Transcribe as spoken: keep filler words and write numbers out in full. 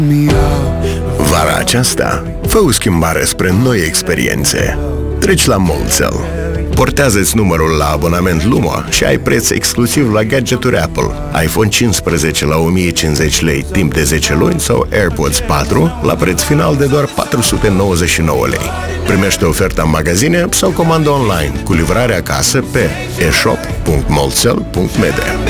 Vara aceasta, fă o schimbare spre noi experiențe. Treci la Molcel. Portează-ți numărul la abonament Lumo și ai preț exclusiv la gadgeturi Apple, iPhone cincisprezece la o mie cincizeci lei timp de zece luni sau AirPods patru la preț final de doar patru sute nouăzeci și nouă lei. Primește oferta în magazine sau comandă online cu livrare acasă pe e shop punct molcel punct m d.